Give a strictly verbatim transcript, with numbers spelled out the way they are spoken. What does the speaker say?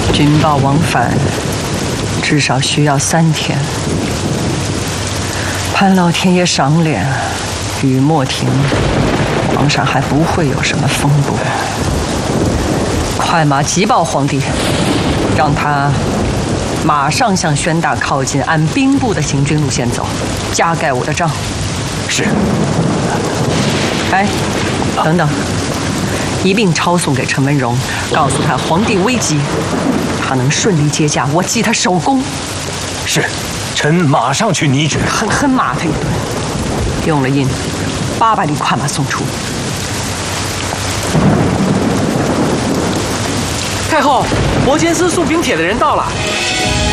军报往返至少需要三天。盼老天爷赏脸，雨莫停，皇上还不会有什么风波。快马急报皇帝，让他马上向宣大靠近，按兵部的行军路线走，加盖我的章。 是。 哎，等等，一并抄送给陈文荣，告诉他皇帝危急，他能顺利接驾，我记他首功。 是，臣马上去拟旨。 狠狠骂他一顿，用了印，八百里快马送出。 太后，摩监司送兵帖的人到了。